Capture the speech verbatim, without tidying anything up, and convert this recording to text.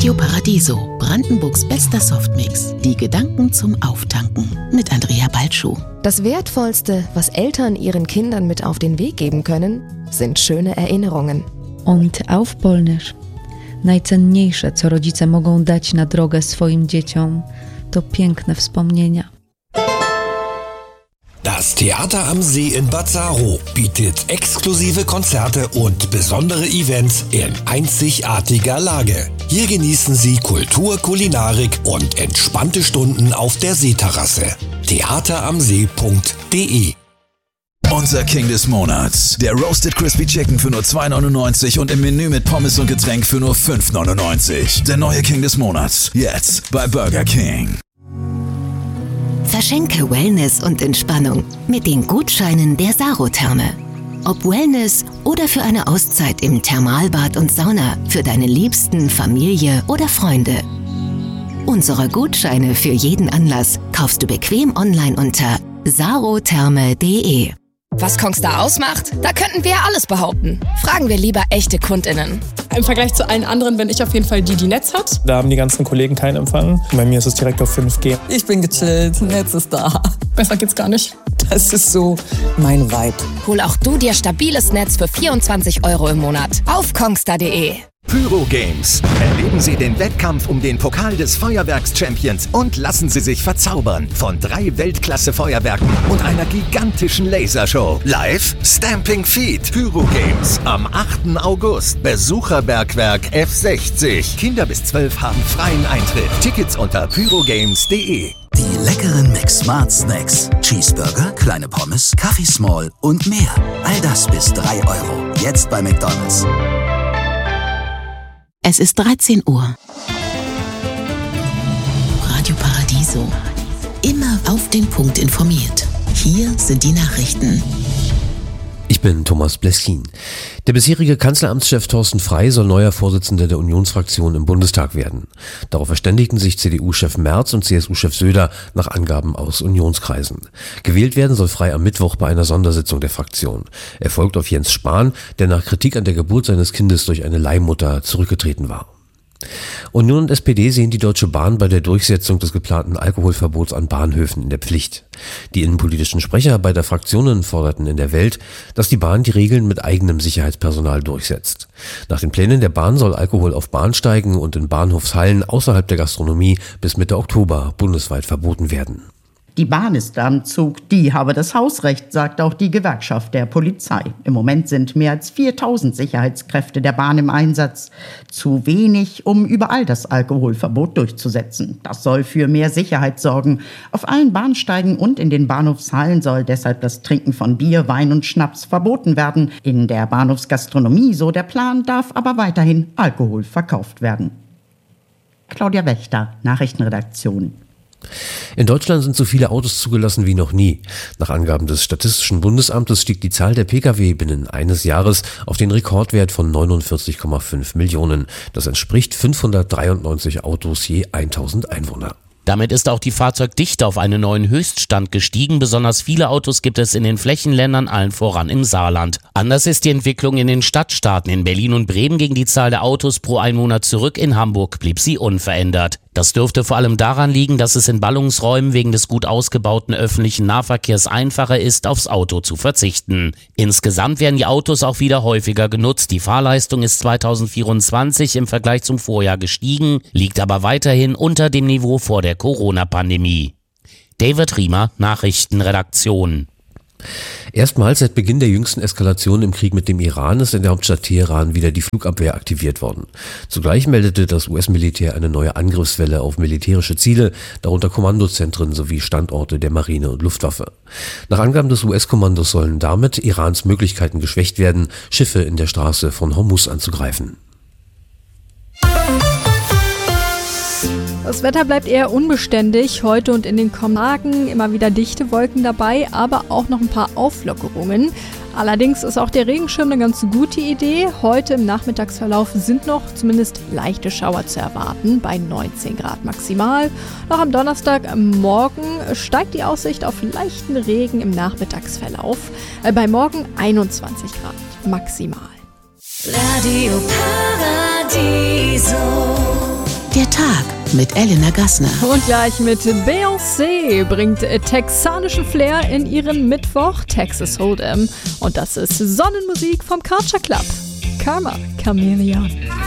Radio Paradiso, Brandenburgs bester Softmix. Die Gedanken zum Auftanken mit Andrea Balschuh. Das Wertvollste, was Eltern ihren Kindern mit auf den Weg geben können, sind schöne Erinnerungen. Und auf Polnisch. Najcenniejsze, co rodzice mogą dać na drogę swoim dzieciom, to piękne wspomnienia. Das Theater am See in Bad Saro bietet exklusive Konzerte und besondere Events in einzigartiger Lage. Hier genießen Sie Kultur, Kulinarik und entspannte Stunden auf der Seeterrasse. theateramsee punkt de. Unser King des Monats. Der Roasted Crispy Chicken für nur zwei neunundneunzig und im Menü mit Pommes und Getränk für nur fünf neunundneunzig. Der neue King des Monats. Jetzt bei Burger King. Verschenke Wellness und Entspannung mit den Gutscheinen der Saro-Therme. Ob Wellness oder für eine Auszeit im Thermalbad und Sauna für deine Liebsten, Familie oder Freunde. Unsere Gutscheine für jeden Anlass kaufst du bequem online unter sarotherme punkt de. Was Kongstar ausmacht? Da könnten wir ja alles behaupten. Fragen wir lieber echte KundInnen. Im Vergleich zu allen anderen bin ich auf jeden Fall die, die Netz hat. Da haben die ganzen Kollegen keinen Empfang. Bei mir ist es direkt auf fünf G. Ich bin gechillt, Netz ist da. Besser geht's gar nicht. Das ist so mein Vibe. Hol auch du dir stabiles Netz für vierundzwanzig Euro im Monat auf kongstar punkt de. Pyro Games. Erleben Sie den Wettkampf um den Pokal des Feuerwerks-Champions und lassen Sie sich verzaubern von drei Weltklasse-Feuerwerken und einer gigantischen Lasershow. Live Stamping Feet. Pyro Games am achten August. Besucherbergwerk F sechzig. Kinder bis zwölf haben freien Eintritt. Tickets unter pyrogames punkt de. Die leckeren Mix Smart Snacks. Cheeseburger, kleine Pommes, Kaffee Small und mehr. All das bis drei Euro. Jetzt bei McDonald's. Es ist dreizehn Uhr. Radio Paradiso. Immer auf den Punkt informiert. Hier sind die Nachrichten. Ich bin Thomas Bleskin. Der bisherige Kanzleramtschef Thorsten Frey soll neuer Vorsitzender der Unionsfraktion im Bundestag werden. Darauf verständigten sich C D U-Chef Merz und C S U-Chef Söder nach Angaben aus Unionskreisen. Gewählt werden soll Frey am Mittwoch bei einer Sondersitzung der Fraktion. Er folgt auf Jens Spahn, der nach Kritik an der Geburt seines Kindes durch eine Leihmutter zurückgetreten war. Union und S P D sehen die Deutsche Bahn bei der Durchsetzung des geplanten Alkoholverbots an Bahnhöfen in der Pflicht. Die innenpolitischen Sprecher beider Fraktionen forderten in der Welt, dass die Bahn die Regeln mit eigenem Sicherheitspersonal durchsetzt. Nach den Plänen der Bahn soll Alkohol auf Bahnsteigen und in Bahnhofshallen außerhalb der Gastronomie bis Mitte Oktober bundesweit verboten werden. Die Bahn ist am Zug, die habe das Hausrecht, sagt auch die Gewerkschaft der Polizei. Im Moment sind mehr als viertausend Sicherheitskräfte der Bahn im Einsatz. Zu wenig, um überall das Alkoholverbot durchzusetzen. Das soll für mehr Sicherheit sorgen. Auf allen Bahnsteigen und in den Bahnhofshallen soll deshalb das Trinken von Bier, Wein und Schnaps verboten werden. In der Bahnhofsgastronomie, so der Plan, darf aber weiterhin Alkohol verkauft werden. Claudia Wächter, Nachrichtenredaktion. In Deutschland sind so viele Autos zugelassen wie noch nie. Nach Angaben des Statistischen Bundesamtes stieg die Zahl der Pkw binnen eines Jahres auf den Rekordwert von neunundvierzig Komma fünf Millionen. Das entspricht fünfhundertdreiundneunzig Autos je tausend Einwohner. Damit ist auch die Fahrzeugdichte auf einen neuen Höchststand gestiegen. Besonders viele Autos gibt es in den Flächenländern, allen voran im Saarland. Anders ist die Entwicklung in den Stadtstaaten. In Berlin und Bremen ging die Zahl der Autos pro Einwohner zurück. In Hamburg blieb sie unverändert. Das dürfte vor allem daran liegen, dass es in Ballungsräumen wegen des gut ausgebauten öffentlichen Nahverkehrs einfacher ist, aufs Auto zu verzichten. Insgesamt werden die Autos auch wieder häufiger genutzt. Die Fahrleistung ist zweitausendvierundzwanzig im Vergleich zum Vorjahr gestiegen, liegt aber weiterhin unter dem Niveau vor der Corona-Pandemie. David Riemer, Nachrichtenredaktion. Erstmals seit Beginn der jüngsten Eskalation im Krieg mit dem Iran ist in der Hauptstadt Teheran wieder die Flugabwehr aktiviert worden. Zugleich meldete das U S-Militär eine neue Angriffswelle auf militärische Ziele, darunter Kommandozentren sowie Standorte der Marine und Luftwaffe. Nach Angaben des U S-Kommandos sollen damit Irans Möglichkeiten geschwächt werden, Schiffe in der Straße von Hormuz anzugreifen. Das Wetter bleibt eher unbeständig, heute und in den kommenden Tagen immer wieder dichte Wolken dabei, aber auch noch ein paar Auflockerungen. Allerdings ist auch der Regenschirm eine ganz gute Idee. Heute im Nachmittagsverlauf sind noch zumindest leichte Schauer zu erwarten, bei neunzehn Grad maximal. Noch am Donnerstagmorgen steigt die Aussicht auf leichten Regen im Nachmittagsverlauf, bei morgen einundzwanzig Grad maximal. Radio Paradiso. Der Tag mit Elena Gassner. Und gleich mit Beyoncé bringt texanischen Flair in ihren Mittwoch Texas Hold'em. Und das ist Sonnenmusik vom Culture Club. Karma Chameleon.